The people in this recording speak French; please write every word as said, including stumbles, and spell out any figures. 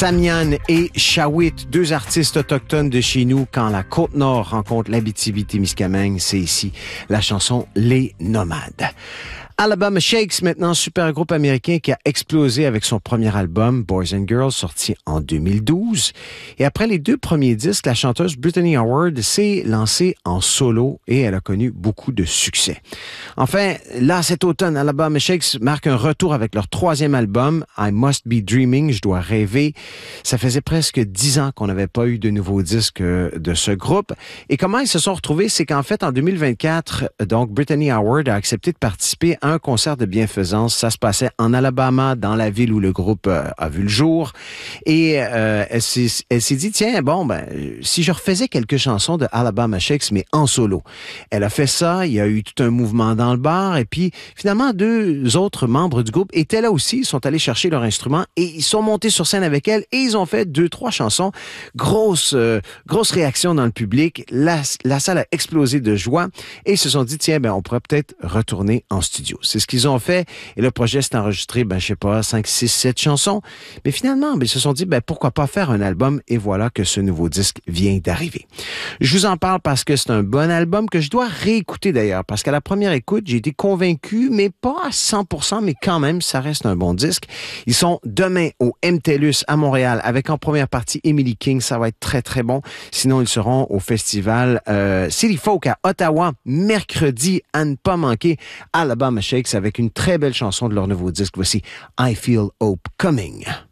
Samian et Shawit, deux artistes autochtones de chez nous. Quand la Côte-Nord rencontre l'Abitibi-Témiscamingue, c'est ici la chanson Les Nomades. Alabama Shakes, maintenant super groupe américain qui a explosé avec son premier album, Boys and Girls, sorti en deux mille douze. Et après les deux premiers disques, la chanteuse Brittany Howard s'est lancée en solo et elle a connu beaucoup de succès. Enfin, là, cet automne, Alabama Shakes marque un retour avec leur troisième album, I Must Be Dreaming, Je dois rêver. Ça faisait presque dix ans qu'on n'avait pas eu de nouveaux disques de ce groupe. Et comment ils se sont retrouvés, c'est qu'en fait, en deux mille vingt-quatre, donc, Brittany Howard a accepté de participer à un concert de bienfaisance. Ça se passait en Alabama, dans la ville où le groupe euh, a vu le jour. Et euh, elle s'est, elle s'est dit, tiens, bon, ben, si je refaisais quelques chansons de Alabama Shakes, mais en solo. Elle a fait ça, il y a eu tout un mouvement dans le bar, et puis finalement, deux autres membres du groupe étaient là aussi, ils sont allés chercher leur instrument, et ils sont montés sur scène avec elle, et ils ont fait deux, trois chansons. Grosse, euh, grosse réaction dans le public. La, la salle a explosé de joie, et ils se sont dit, tiens, ben, on pourrait peut-être retourner en studio. C'est ce qu'ils ont fait. Et le projet s'est enregistré, ben, je sais pas, cinq, six, sept chansons. Mais finalement, ben, ils se sont dit, ben, pourquoi pas faire un album? Et voilà que ce nouveau disque vient d'arriver. Je vous en parle parce que c'est un bon album que je dois réécouter d'ailleurs. Parce qu'à la première écoute, j'ai été convaincu, mais pas à cent pour cent, mais quand même, ça reste un bon disque. Ils sont demain au M T L U S à Montréal avec en première partie Emily King. Ça va être très, très bon. Sinon, ils seront au festival euh, City Folk à Ottawa mercredi à ne pas manquer. Alabama Shakes avec une très belle chanson de leur nouveau disque. Voici I Feel Hope Coming.